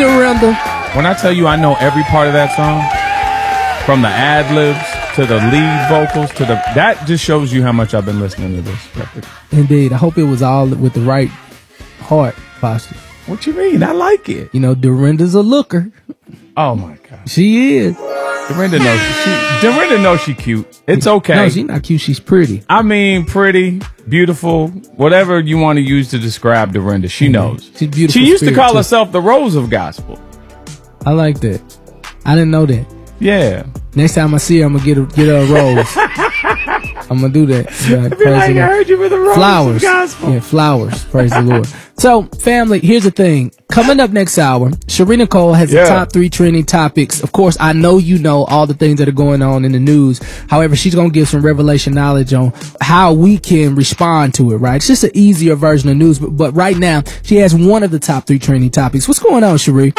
Dorinda. When I tell you I know every part of that song, from the ad-libs to the lead vocals to that just shows you how much I've been listening to this record. Indeed. I hope it was all with the right heart posture. What you mean? I like it. You know, Dorinda's a looker. Oh my God. She is. Dorinda knows she cute. It's okay. No, she's not cute. She's pretty. I mean, pretty, beautiful, whatever you want to use to describe Dorinda. She knows. She's beautiful. She used to call herself the Rose of Gospel. I like that. I didn't know that. Yeah. Next time I see her, I'm gonna get her a rose. I'm gonna do that. Yeah, praise the Lord. I heard you with a rose flowers. of gospel. Yeah, flowers. Praise the Lord. So, family, here's the thing. Coming up next hour, Sherina Cole has the top 3 trending topics. Of course, I know you know all the things that are going on in the news. However, she's gonna give some revelation knowledge on how we can respond to it. Right? It's just an easier version of news. But right now, she has one of the top 3 trending topics. What's going on, Sheree?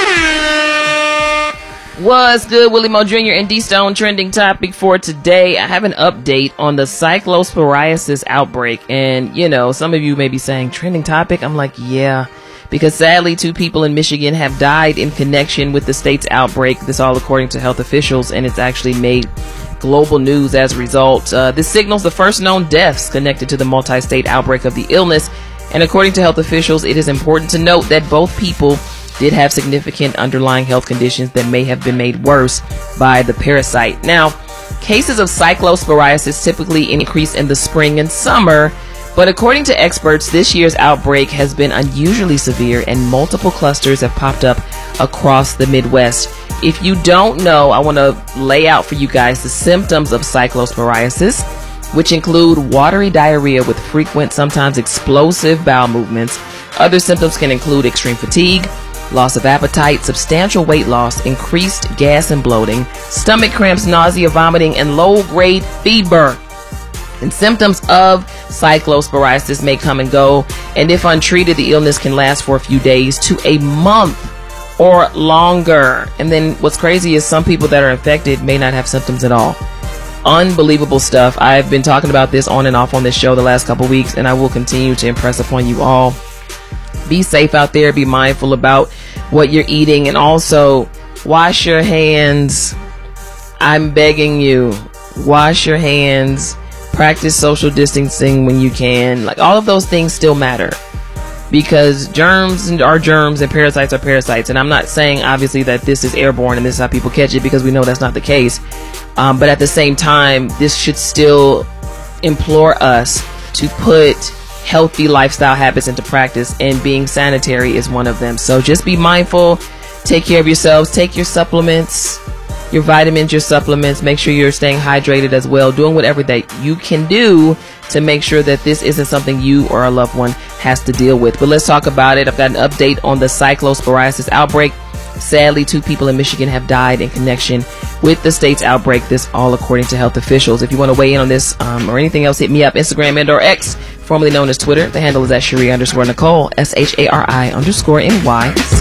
What's good, Willie Mo Jr. and D-Stone trending topic for today. I have an update on the cyclosporiasis outbreak. And, you know, some of you may be saying, trending topic? I'm like, yeah. Because sadly, 2 people in Michigan have died in connection with the state's outbreak. This all according to health officials, and it's actually made global news as a result. This signals the first known deaths connected to the multi-state outbreak of the illness. And according to health officials, it is important to note that both people did have significant underlying health conditions that may have been made worse by the parasite. Now, cases of cyclosporiasis typically increase in the spring and summer, but according to experts, this year's outbreak has been unusually severe and multiple clusters have popped up across the Midwest. If you don't know, I want to lay out for you guys the symptoms of cyclosporiasis, which include watery diarrhea with frequent, sometimes explosive bowel movements. Other symptoms can include extreme fatigue, loss of appetite, substantial weight loss, increased gas and bloating, stomach cramps, nausea, vomiting, and low-grade fever. And symptoms of cyclosporiasis may come and go, and if untreated, the illness can last for a few days to a month or longer. And then what's crazy is some people that are infected may not have symptoms at all. Unbelievable stuff. I've been talking about this on and off on this show the last couple weeks, and I will continue to impress upon you all. Be safe out there. Be mindful about what you're eating, and also wash your hands. I'm begging you, wash your hands. Practice social distancing when you can. Like, all of those things still matter, because germs are germs and parasites are parasites. And I'm not saying obviously that this is airborne and this is how people catch it, because we know that's not the case. But at the same time, this should still implore us to put healthy lifestyle habits into practice, and being sanitary is one of them. So just be mindful, take care of yourselves, take your supplements, your vitamins, your supplements, make sure you're staying hydrated as well, doing whatever that you can do to make sure that this isn't something you or a loved one has to deal with. But let's talk about it. I've got an update on the cyclosporiasis outbreak. Sadly, 2 people in Michigan have died in connection with the state's outbreak. This all according to health officials. If you want to weigh in on this or anything else, hit me up, Instagram and/or X, formerly known as Twitter. The handle is at Shari_Nicole, SHARI_NY.